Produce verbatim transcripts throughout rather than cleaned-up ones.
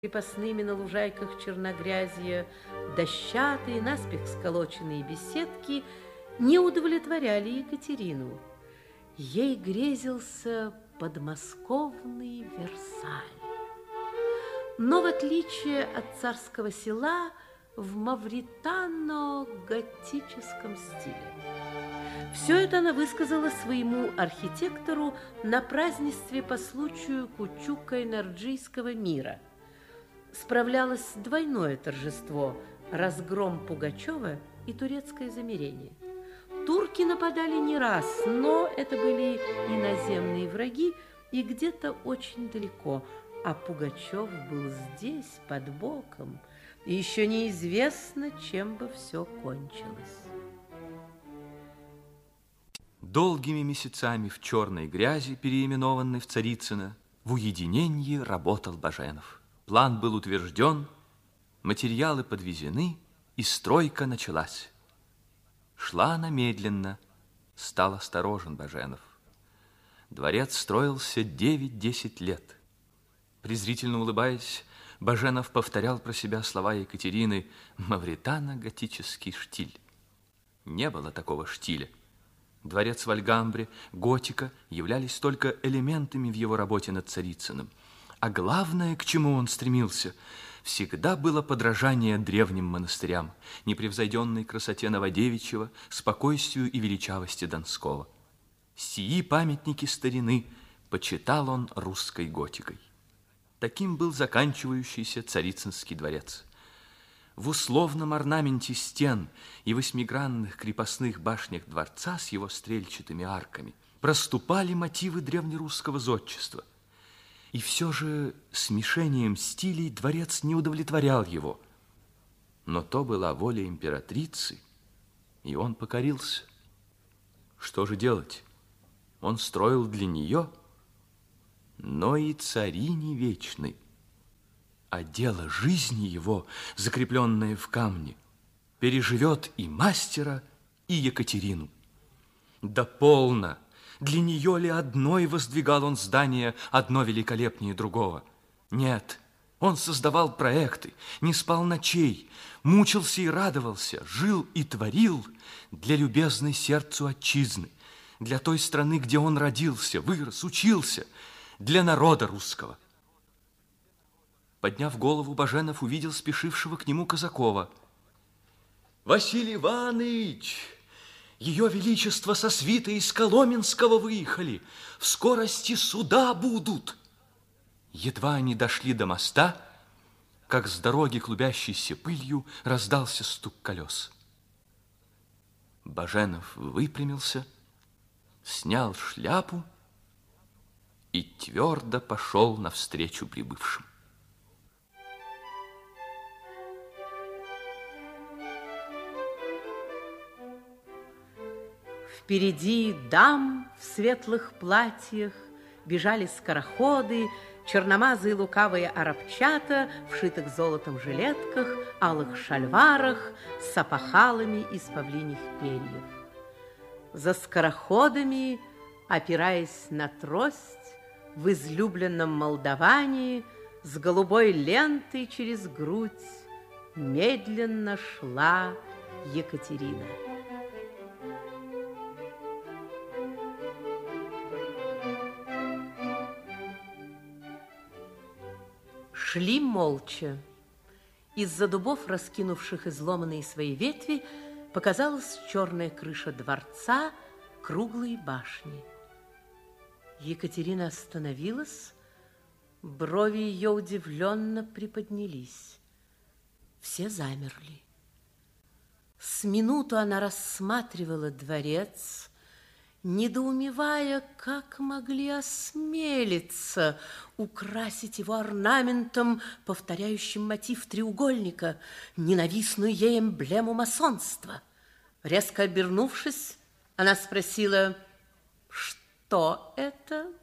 Крепостными на лужайках Черногрязья дощатые, наспех сколоченные беседки не удовлетворяли Екатерину. Ей грезился подмосковный Версаль. Но в отличие от царского села, в мавритано-готическом стиле. Все это она высказала своему архитектору на празднестве по случаю Кучука-Энерджийского мира. Справлялось двойное торжество – разгром Пугачева и турецкое замирение. Турки нападали не раз, но это были иноземные враги и где-то очень далеко, а Пугачев был здесь, под боком, и еще неизвестно, чем бы все кончилось. Долгими месяцами в черной грязи, переименованной в Царицыно, в уединении работал Баженов. План был утвержден, материалы подвезены, и стройка началась. Шла она медленно, стал осторожен Баженов. Дворец строился девять-десять лет. Презрительно улыбаясь, Баженов повторял про себя слова Екатерины: «Мавритано-готический штиль». Не было такого штиля. Дворец в Альгамбре, готика являлись только элементами в его работе над Царицыным. А главное, к чему он стремился, всегда было подражание древним монастырям, непревзойденной красоте Новодевичьего, спокойствию и величавости Донского. Сии памятники старины почитал он русской готикой. Таким был заканчивающийся Царицынский дворец. В условном орнаменте стен и восьмигранных крепостных башнях дворца с его стрельчатыми арками проступали мотивы древнерусского зодчества. И все же смешением стилей дворец не удовлетворял его. Но то была воля императрицы, и он покорился. Что же делать? Он строил для нее, но и цари не вечны. А дело жизни его, закрепленное в камне, переживет и мастера, и Екатерину. Да полно! Для нее ли одной воздвигал он здание, одно великолепнее другого? Нет, он создавал проекты, не спал ночей, мучился и радовался, жил и творил для любезной сердцу отчизны, для той страны, где он родился, вырос, учился, для народа русского. Подняв голову, Баженов увидел спешившего к нему Казакова. «Василий Иванович! Ее Величество со свитой из Коломенского выехали. В скорости суда будут». Едва они дошли до моста, как с дороги, клубящейся пылью, раздался стук колес. Баженов выпрямился, снял шляпу и твердо пошел навстречу прибывшим. Впереди дам в светлых платьях бежали скороходы, черномазые лукавые арабчата в шитых золотом жилетках, алых шальварах, с опахалами из павлиньих перьев. За скороходами, опираясь на трость, в излюбленном молдавании, с голубой лентой через грудь медленно шла Екатерина. Шли молча. Из-за дубов, раскинувших изломанные свои ветви, показалась черная крыша дворца, круглые башни. Екатерина остановилась, брови ее удивленно приподнялись. Все замерли. С минуту она рассматривала дворец, недоумевая, как могли осмелиться украсить его орнаментом, повторяющим мотив треугольника, ненавистную ей эмблему масонства. Резко обернувшись, она спросила: «Что это?»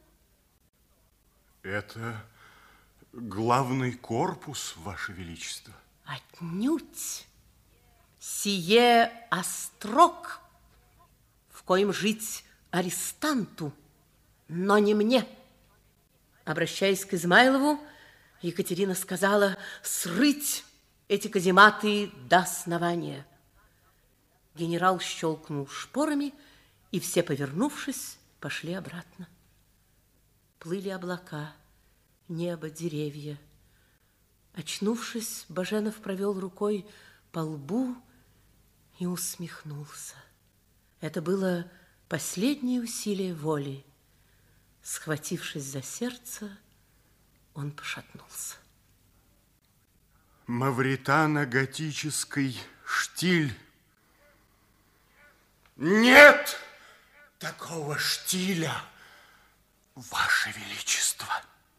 «Это главный корпус, Ваше Величество». «Отнюдь! Сие острог, в коем жить арестанту, но не мне». Обращаясь к Измайлову, Екатерина сказала срыть эти казематы до основания. Генерал щелкнул шпорами, и все, повернувшись, пошли обратно. Плыли облака, небо, деревья. Очнувшись, Баженов провел рукой по лбу и усмехнулся. Это было последнее усилие воли. Схватившись за сердце, он пошатнулся. Мавритано-готический штиль. Нет такого штиля, Ваше Величество.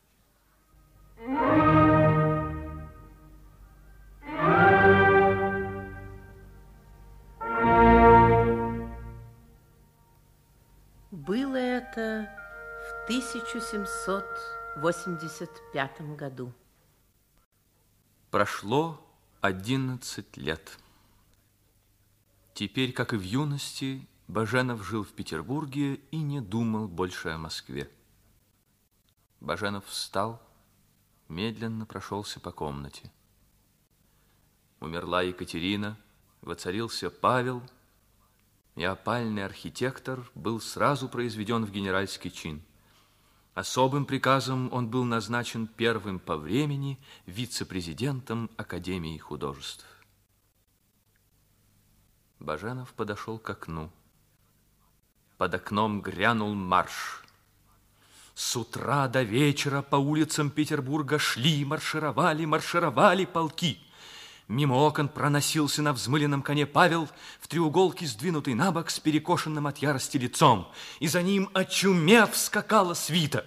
Было это в тысяча семьсот восемьдесят пятом году. Прошло одиннадцать лет. Теперь, как и в юности, Баженов жил в Петербурге и не думал больше о Москве. Баженов встал, медленно прошелся по комнате. Умерла Екатерина, воцарился Павел, и опальный архитектор был сразу произведен в генеральский чин. Особым приказом он был назначен первым по времени вице-президентом Академии художеств. Баженов подошел к окну. Под окном грянул марш. С утра до вечера по улицам Петербурга шли, маршировали, маршировали полки. Мимо окон проносился на взмыленном коне Павел в треуголке, сдвинутый на бок, с перекошенным от ярости лицом, и за ним, очумев, скакала свита.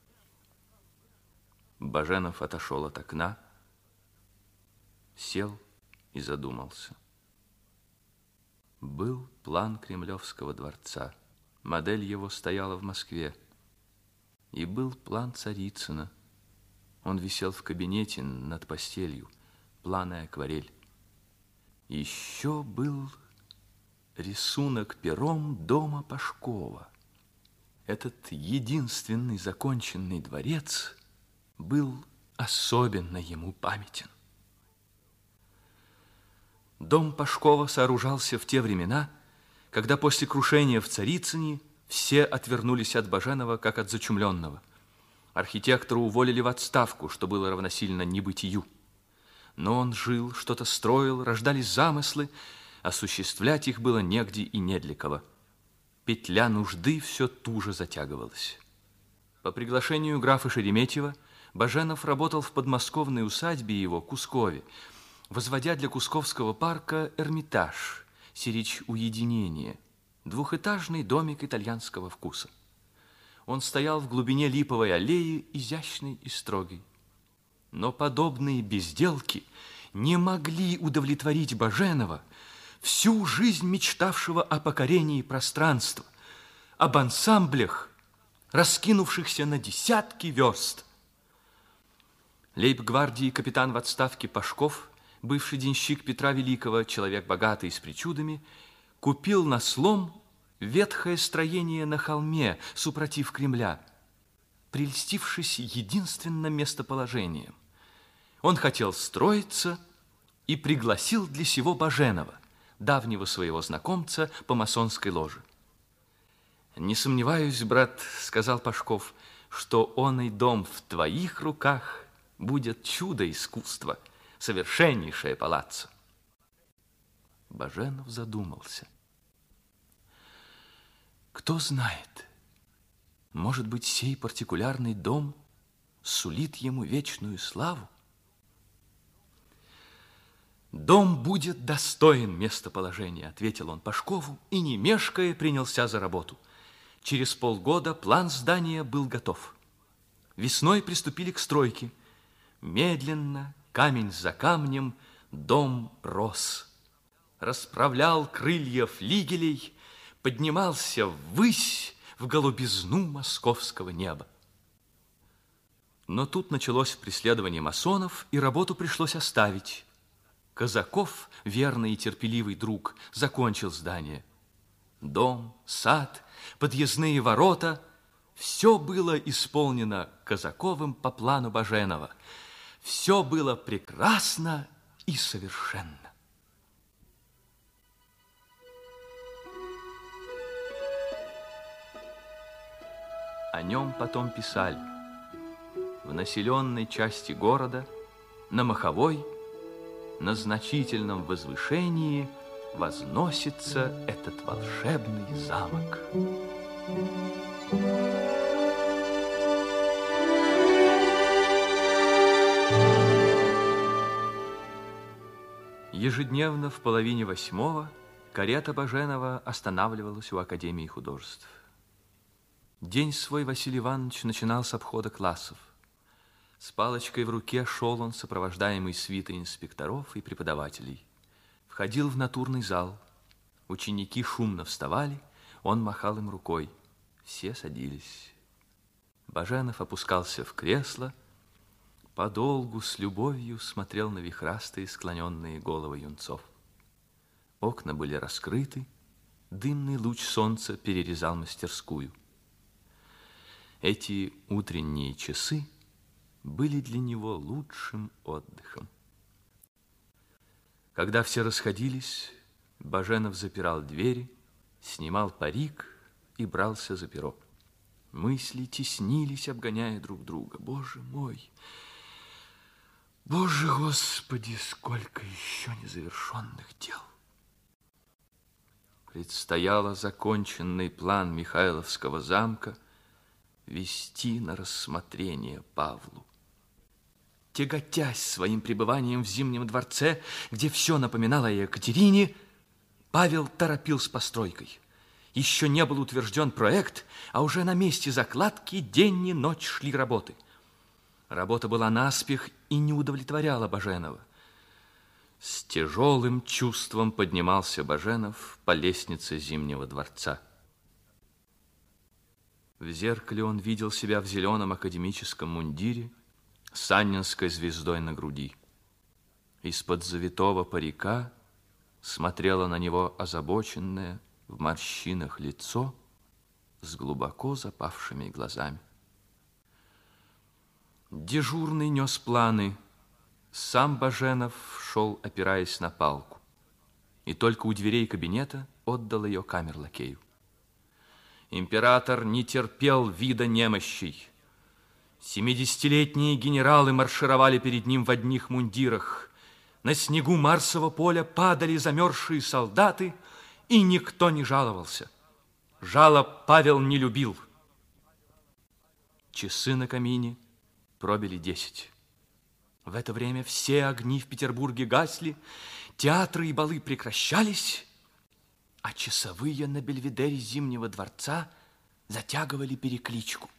Баженов отошел от окна, сел и задумался. Был план Кремлевского дворца, модель его стояла в Москве, и был план Царицына. Он висел в кабинете над постелью, план и акварель. Еще был рисунок пером дома Пашкова. Этот единственный законченный дворец был особенно ему памятен. Дом Пашкова сооружался в те времена, когда после крушения в Царицыне все отвернулись от Баженова, как от зачумленного. Архитектора уволили в отставку, что было равносильно небытию. Но он жил, что-то строил, рождались замыслы, осуществлять их было негде и не для кого. Петля нужды все туже затягивалась. По приглашению графа Шереметьева Баженов работал в подмосковной усадьбе его, Кускове, возводя для Кусковского парка Эрмитаж, сиречь уединение, двухэтажный домик итальянского вкуса. Он стоял в глубине липовой аллеи, изящной и строгой. Но подобные безделки не могли удовлетворить Баженова, всю жизнь мечтавшего о покорении пространства, об ансамблях, раскинувшихся на десятки верст. Лейб-гвардии капитан в отставке Пашков, бывший денщик Петра Великого, человек богатый с причудами, купил на слом ветхое строение на холме супротив Кремля, прельстившись единственным местоположением. Он хотел строиться и пригласил для сего Баженова, давнего своего знакомца по масонской ложе. «Не сомневаюсь, брат, — сказал Пашков, — что оный дом в твоих руках будет чудо искусства, совершеннейшее палаццо». Баженов задумался. Кто знает, может быть, сей партикулярный дом сулит ему вечную славу? «Дом будет достоин местоположения», — ответил он Пашкову, и, не мешкая, принялся за работу. Через полгода план здания был готов. Весной приступили к стройке. Медленно, камень за камнем, дом рос. Расправлял крылья флигелей, поднимался ввысь, в голубизну московского неба. Но тут началось преследование масонов, и работу пришлось оставить. Казаков, верный и терпеливый друг, закончил здание. Дом, сад, подъездные ворота — все было исполнено Казаковым по плану Баженова. Все было прекрасно и совершенно. О нем потом писали. В населенной части города, на Маховой, на значительном возвышении возносится этот волшебный замок. Ежедневно в половине восьмого карета Баженова останавливалась у Академии художеств. День свой Василий Иванович начинал с обхода классов. С палочкой в руке шел он, сопровождаемый свитой инспекторов и преподавателей. Входил в натурный зал. Ученики шумно вставали, он махал им рукой. Все садились. Баженов опускался в кресло, подолгу с любовью смотрел на вихрастые склоненные головы юнцов. Окна были раскрыты, дымный луч солнца перерезал мастерскую. Эти утренние часы были для него лучшим отдыхом. Когда все расходились, Баженов запирал двери, снимал парик и брался за перо. Мысли теснились, обгоняя друг друга. Боже мой! Боже Господи, сколько еще незавершенных дел! Предстояло законченный план Михайловского замка вести на рассмотрение Павлу. Тяготясь своим пребыванием в Зимнем дворце, где все напоминало о Екатерине, Павел торопил с постройкой. Еще не был утвержден проект, а уже на месте закладки день и ночь шли работы. Работа была наспех и не удовлетворяла Баженова. С тяжелым чувством поднимался Баженов по лестнице Зимнего дворца. В зеркале он видел себя в зеленом академическом мундире с анненской звездой на груди. Из-под завитого парика смотрело на него озабоченное в морщинах лицо с глубоко запавшими глазами. Дежурный нес планы. Сам Баженов шел, опираясь на палку, и только у дверей кабинета отдал ее камер-лакею. Император не терпел вида немощей. Семидесятилетние генералы маршировали перед ним в одних мундирах. На снегу Марсового поля падали замерзшие солдаты, и никто не жаловался. Жалоб Павел не любил. Часы на камине пробили десять. В это время все огни в Петербурге гасли, театры и балы прекращались, а часовые на бельведере Зимнего дворца затягивали перекличку.